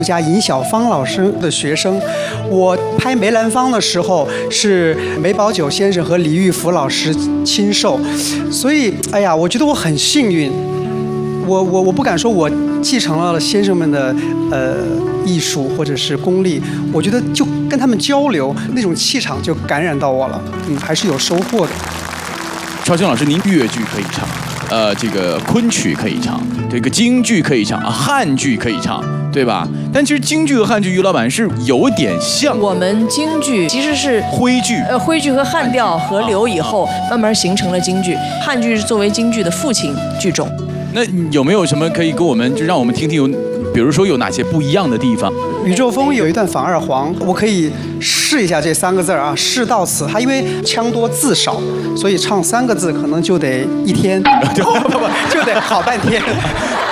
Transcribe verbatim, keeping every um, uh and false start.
家尹小芳老师的学生，我拍梅兰芳的时候是梅葆玖先生和李玉福老师亲授，所以哎呀，我觉得我很幸运，我我我不敢说我继承了先生们的呃艺术或者是功力，我觉得就跟他们交流，那种气场就感染到我了，嗯，还是有收获的。 超星老师，您粤剧可以唱，呃，这个昆曲可以唱，这个京剧可以唱，汉剧可以唱，对吧？但其实京剧和汉剧，于老板是有点像。 我们京剧其实是徽剧， 呃，徽剧和汉调合流以后，慢慢形成了京剧。汉剧是作为京剧的父亲剧种。 那有没有什么可以给我们，就让我们听听有，比如说有哪些不一样的地方？ 宇宙风有一段反二黄，我可以试一下这三个字啊，试到此。它因为腔多字少，所以唱三个字可能就得一天，不不不，就得好半天。